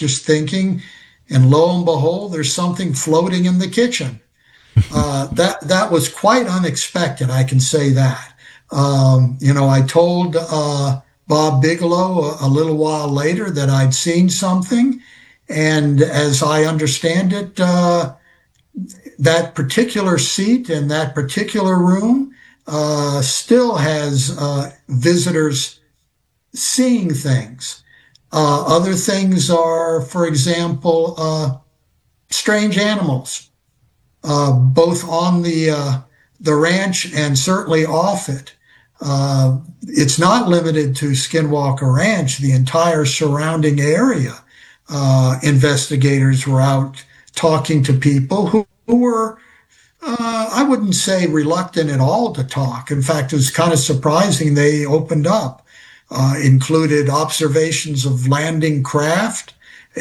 just thinking, and lo and behold, there's something floating in the kitchen. That was quite unexpected. I can say that. I told Bob Bigelow a little while later that I'd seen something, and as I understand it, that particular seat in that particular room still has visitors seeing things. Other things are, for example, strange animals, both on the ranch and certainly off it. It's not limited to Skinwalker Ranch. The entire surrounding area, investigators were out talking to people who were, I wouldn't say reluctant at all to talk. In fact, it was kind of surprising they opened up. Included observations of landing craft,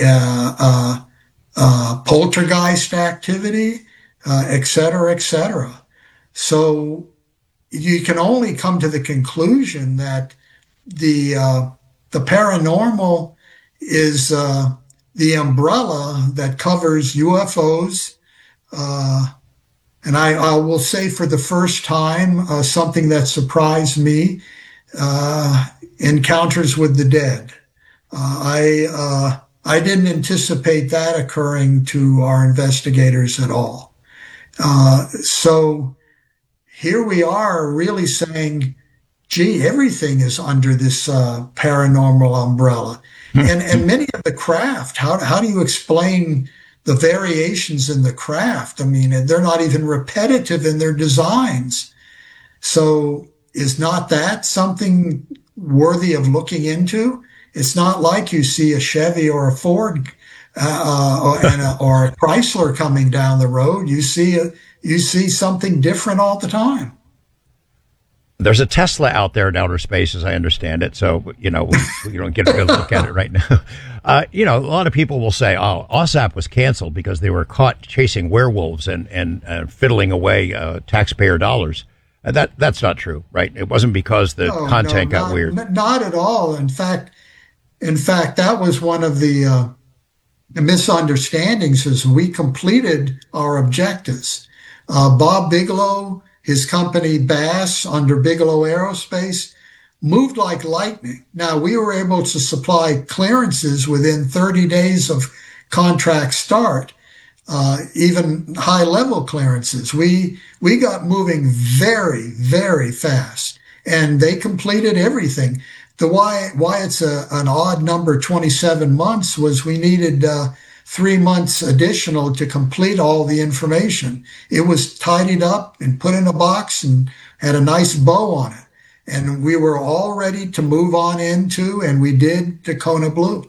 poltergeist activity, et cetera, et cetera. So you can only come to the conclusion that the paranormal is the umbrella that covers UFOs. And I will say for the first time, something that surprised me, encounters with the dead. I didn't anticipate that occurring to our investigators at all. So here we are really saying, gee, everything is under this paranormal umbrella. And many of the craft, how do you explain the variations in the craft? I mean, they're not even repetitive in their designs. So is not that something worthy of looking into? It's not like you see a Chevy or a Ford or a Chrysler coming down the road. You see something different all the time. There's a Tesla out there in outer space, as I understand it. So, we don't get a good look at it right now. A lot of people will say, oh, OSAP was canceled because they were caught chasing werewolves and fiddling away taxpayer dollars. That's not true, right? It wasn't because the content got weird. Not at all. In fact, that was one of the misunderstandings as we completed our objectives. Bob Bigelow, his company Bass under Bigelow Aerospace, moved like lightning. Now, we were able to supply clearances within 30 days of contract start. Even high-level clearances. We got moving very, very fast, and they completed everything. Why it's an odd number, 27 months, was we needed 3 months additional to complete all the information. It was tidied up and put in a box and had a nice bow on it. And we were all ready to move on into, and we did, Kona Blue.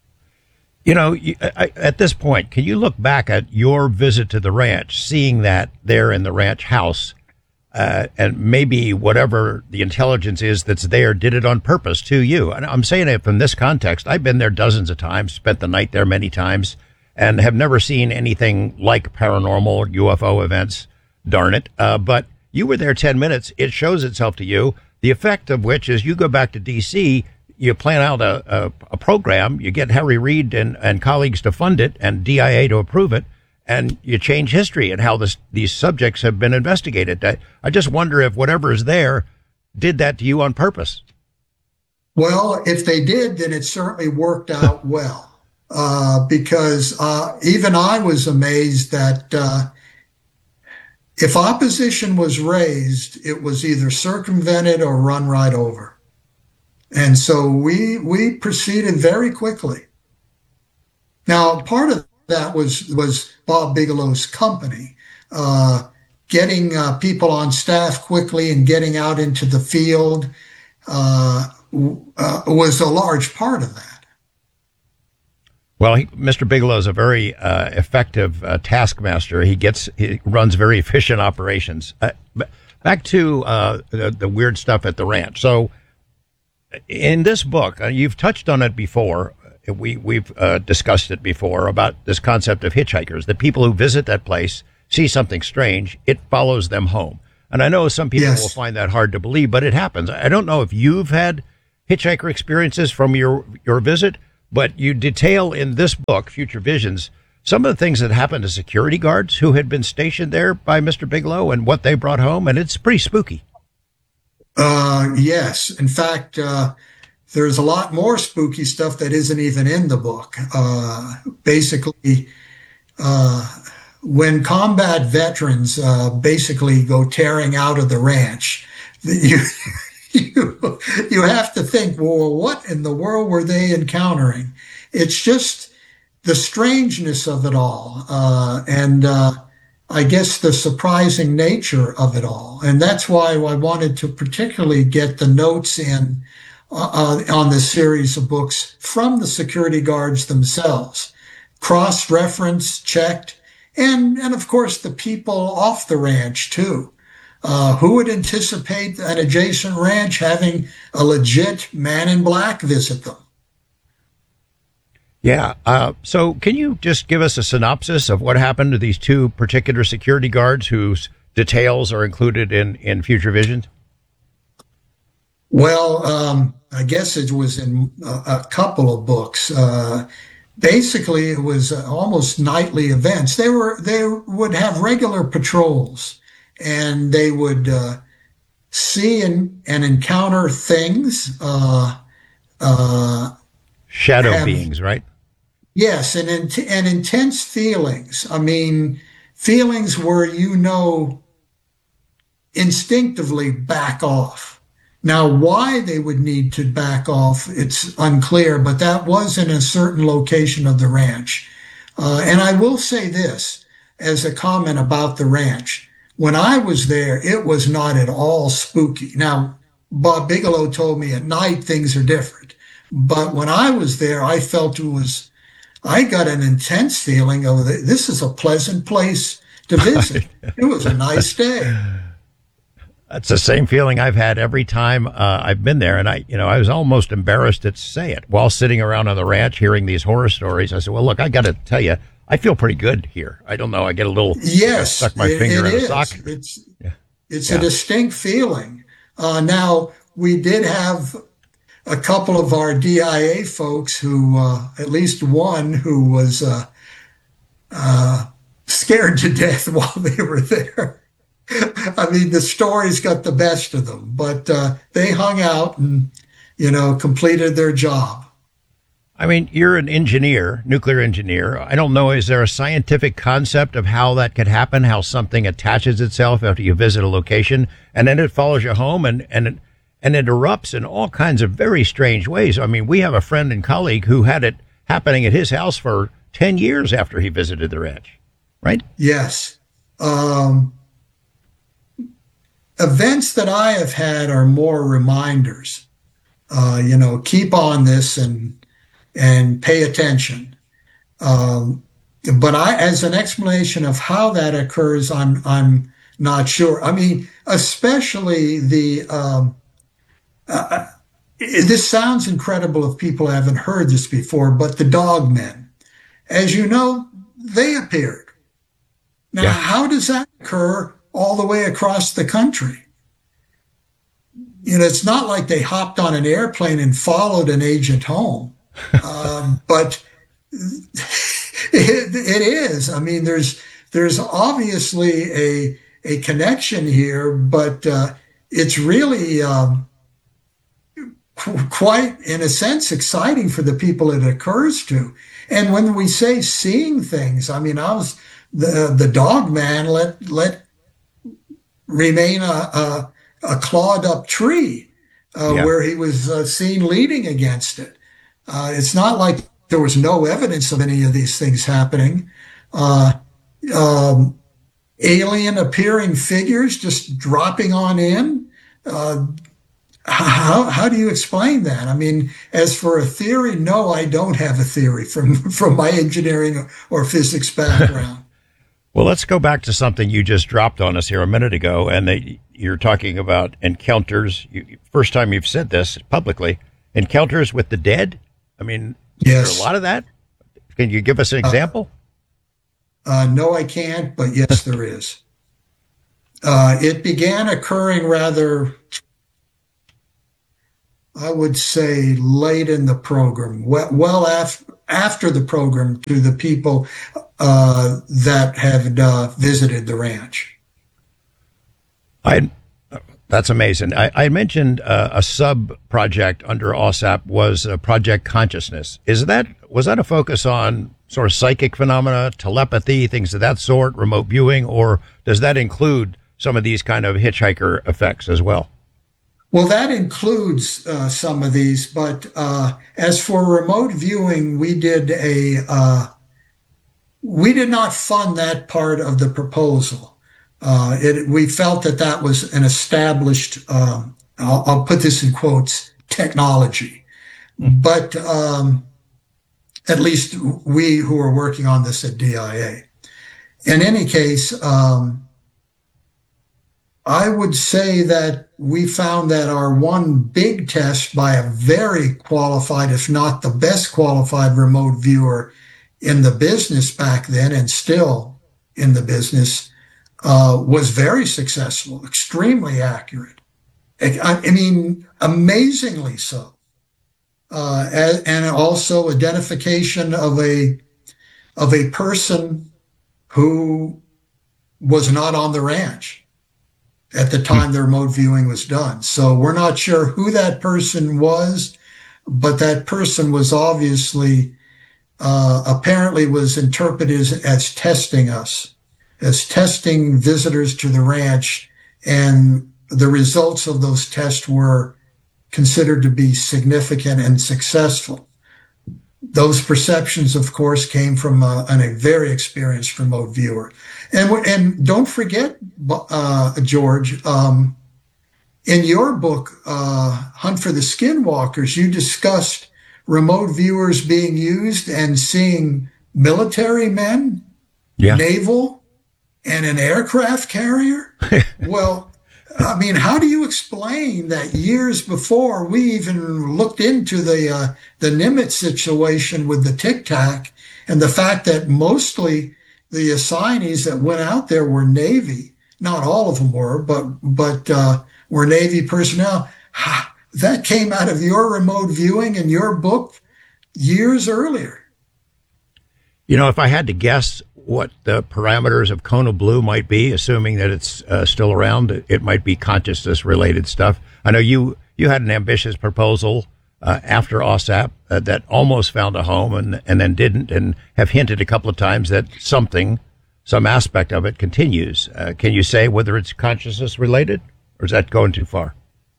At this point, can you look back at your visit to the ranch, seeing that there in the ranch house, and maybe whatever the intelligence is that's there did it on purpose to you? And I'm saying it from this context. I've been there dozens of times, spent the night there many times, and have never seen anything like paranormal UFO events, darn it. But you were there 10 minutes. It shows itself to you, the effect of which is you go back to D.C., you plan out a program, you get Harry Reid and colleagues to fund it and DIA to approve it, and you change history and how these subjects have been investigated. I just wonder if whatever is there did that to you on purpose. Well, if they did, then it certainly worked out well, because even I was amazed that if opposition was raised, it was either circumvented or run right over. And so we proceeded very quickly. Now, part of that was Bob Bigelow's company, getting people on staff quickly and getting out into the field was a large part of that. Well, Mr. Bigelow is a very effective taskmaster. He runs very efficient operations. Back to the weird stuff at the ranch. So, in this book, you've touched on it before. We've discussed it before about this concept of hitchhikers, that people who visit that place see something strange, it follows them home. And I know some people will find that hard to believe, but it happens. I don't know if you've had hitchhiker experiences from your visit, But you detail in this book, Future Visions, some of the things that happened to security guards who had been stationed there by Mr. Bigelow and what they brought home, and it's pretty spooky. Yes. In fact, there's a lot more spooky stuff that isn't even in the book. Basically, when combat veterans basically go tearing out of the ranch, you, you have to think, well, what in the world were they encountering? It's just the strangeness of it all, and I guess the surprising nature of it all. And that's why I wanted to particularly get the notes in on this series of books from the security guards themselves, cross-referenced, checked, and of course the people off the ranch too. Who would anticipate an adjacent ranch having a legit man in black visit them? Yeah. So can you just give us a synopsis of what happened to these two particular security guards whose details are included in Future Visions? Well, I guess it was in a couple of books. Basically, it was almost nightly events. They would have regular patrols, and they would see and encounter things. Shadow beings, right? Yes, and intense feelings. I mean, feelings where instinctively back off. Now, why they would need to back off, it's unclear, but that was in a certain location of the ranch. And I will say this as a comment about the ranch. When I was there, it was not at all spooky. Now, Bob Bigelow told me at night things are different. But when I was there, I felt I got an intense feeling of this is a pleasant place to visit. It was a nice day. That's the same feeling I've had every time I've been there. And I was almost embarrassed to say it while sitting around on the ranch hearing these horror stories. I said, well, look, I got to tell you, I feel pretty good here. I don't know. I get a little, stuck my finger in a sock. It's a distinct feeling. Now, we did have a couple of our DIA folks who, at least one who was scared to death while they were there. I mean, the stories got the best of them, but they hung out and, completed their job. I mean, you're an engineer, nuclear engineer. I don't know, is there a scientific concept of how that could happen, how something attaches itself after you visit a location and then it follows you home and it erupts in all kinds of very strange ways? I mean, we have a friend and colleague who had it happening at his house for 10 years after he visited the ranch, right? Yes. Events that I have had are more reminders. Keep on this and pay attention. But as an explanation of how that occurs, I'm not sure. I mean, especially this sounds incredible if people haven't heard this before, but the dog men, as you know, they appeared. Now, How does that occur all the way across the country? It's not like they hopped on an airplane and followed an agent home. But it is. I mean, there's obviously a connection here, but it's really quite, in a sense, exciting for the people it occurs to. And when we say seeing things, I mean, the dog man let remain a clawed up tree where he was seen leaning against it. It's not like there was no evidence of any of these things happening. Alien appearing figures just dropping on in. How do you explain that? I mean, as for a theory, no, I don't have a theory from my engineering or physics background. Well, let's go back to something you just dropped on us here a minute ago, and you're talking about encounters. First time you've said this publicly, encounters with the dead. I mean, yes. Is there a lot of that? Can you give us an example? No, I can't, but yes, there is. It began occurring rather I would say late in the program, after the program, to the people that had visited the ranch. I That's amazing. I mentioned a sub project under OSAP was Project Consciousness. Was that a focus on sort of psychic phenomena, telepathy, things of that sort, remote viewing, or does that include some of these kind of hitchhiker effects as well? Well, that includes some of these, but as for remote viewing, we did not fund that part of the proposal. We felt that that was an established, I'll put this in quotes, technology. But at least we who are working on this at DIA. In any case, I would say that we found that our one big test by a very qualified, if not the best qualified remote viewer in the business back then and still in the business was very successful, extremely accurate. I mean, amazingly so. And also identification of a person who was not on the ranch at the time the remote viewing was done. So we're not sure who that person was, but that person was obviously, apparently was interpreted as testing us, as testing visitors to the ranch. And the results of those tests were considered to be significant and successful. Those perceptions, of course, came from a very experienced remote viewer. And don't forget, George, in your book, Hunt for the Skinwalkers, you discussed remote viewers being used and seeing military men, naval, and an aircraft carrier. Well, I mean, how do you explain that years before we even looked into the Nimitz situation with the Tic Tac, and the fact that mostly the assignees that went out there were Navy, not all of them were, but were Navy personnel. That came out of your remote viewing in your book years earlier. You know, if I had to guess what the parameters of Kona Blue might be, assuming that it's still around, it might be consciousness related stuff. I know you had an ambitious proposal after OSAP that almost found a home and then didn't, and have hinted a couple of times that some aspect of it continues. Can you say whether it's consciousness related, or is that going too far?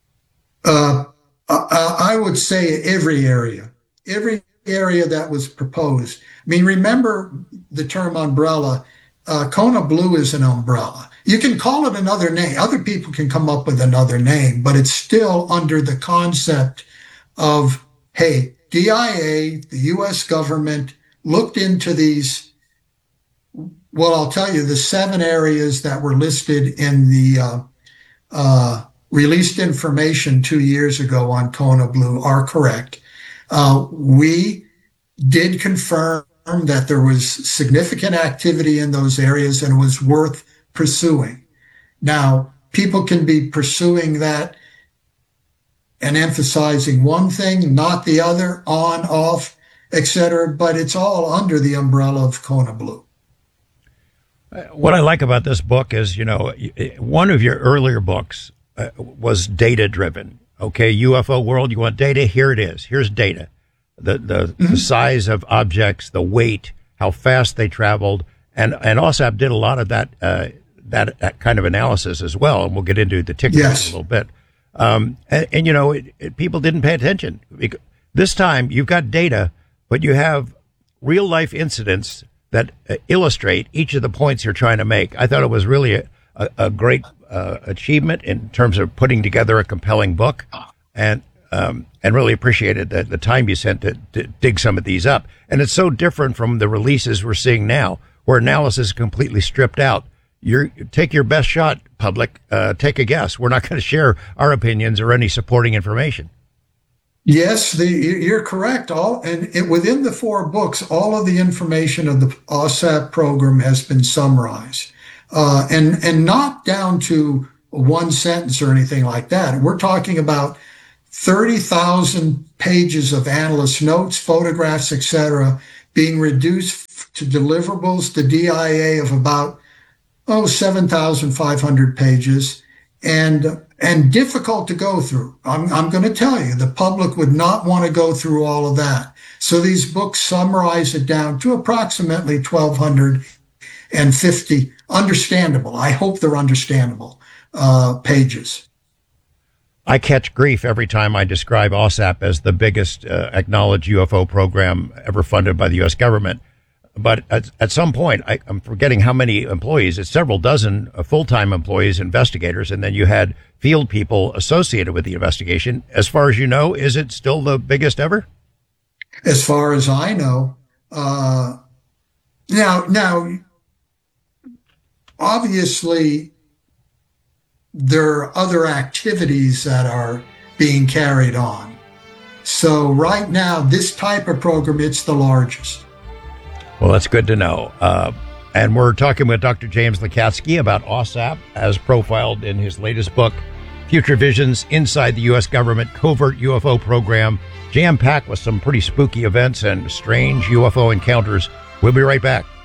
I would say every area that was proposed. I mean, remember the term umbrella. Kona Blue is an umbrella. You can call it another name. Other people can come up with another name, but it's still under the concept of, hey, DIA, the U.S. government, looked into these, well, I'll tell you, the 7 areas that were listed in the released information 2 years ago on Kona Blue are correct. We did confirm that there was significant activity in those areas and it was worth pursuing. Now, people can be pursuing that and emphasizing one thing, not the other, on, off, etc., but it's all under the umbrella of Kona Blue. What I like about this book is, you know, one of your earlier books was data driven. Okay, UFO world, you want data? Here it is. Here's data. The size of objects, the weight, how fast they traveled, and OSAP did a lot of that kind of analysis as well. And we'll get into the Tic Tac a little bit. And you know, people didn't pay attention. This time you've got data, but you have real life incidents that illustrate each of the points you're trying to make. I thought it was really a great achievement in terms of putting together a compelling book, and really appreciated the time you spent to dig some of these up. And it's so different from the releases we're seeing now, where analysis is completely stripped out. Take your best shot, public. Take a guess. We're not going to share our opinions or any supporting information. Yes, you're correct. Within the 4 books, all of the information of the OSAP program has been summarized, and not down to one sentence or anything like that. We're talking about 30,000 pages of analyst notes, photographs, etc., being reduced to deliverables, the DIA of about 7,500 pages, and difficult to go through. I'm going to tell you, the public would not want to go through all of that. So these books summarize it down to approximately 1,250 understandable. I hope they're understandable pages. I catch grief every time I describe OSAP as the biggest acknowledged UFO program ever funded by the U.S. government. But at some point, I'm forgetting how many employees. It's several dozen full-time employees, investigators, and then you had field people associated with the investigation. As far as you know, is it still the biggest ever? As far as I know. Now, obviously, there are other activities that are being carried on. So right now, this type of program, it's the largest. Well, that's good to know. And we're talking with Dr. James Lacatski about OSAP as profiled in his latest book, Future Visions Inside the U.S. Government Covert UFO Program, jam-packed with some pretty spooky events and strange UFO encounters. We'll be right back.